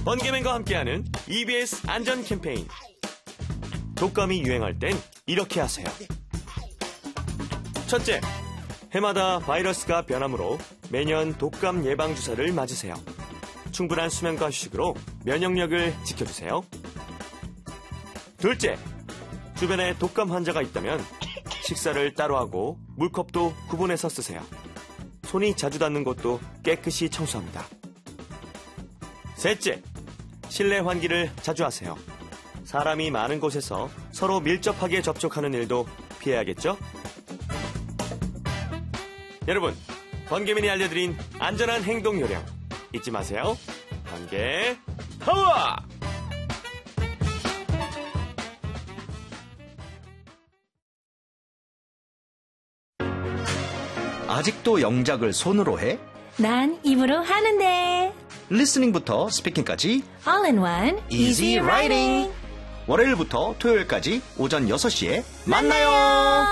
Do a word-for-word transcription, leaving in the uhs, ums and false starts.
번개맨과 함께하는 이비에스 안전 캠페인. 독감이 유행할 땐 이렇게 하세요. 첫째, 해마다 바이러스가 변하므로 매년 독감 예방 주사를 맞으세요. 충분한 수면과 휴식으로 면역력을 지켜주세요. 둘째, 주변에 독감 환자가 있다면 식사를 따로 하고 물컵도 구분해서 쓰세요. 손이 자주 닿는 곳도 깨끗이 청소합니다. 셋째, 실내 환기를 자주 하세요. 사람이 많은 곳에서 서로 밀접하게 접촉하는 일도 피해야겠죠? 여러분, 번개맨이 알려드린 안전한 행동 요령 잊지 마세요. 번개 파워! 아직도 영작을 손으로 해? 난 입으로 하는데. 리스닝부터 스피킹까지 All in one, easy writing. 월요일부터 토요일까지 오전 여섯 시에 만나요.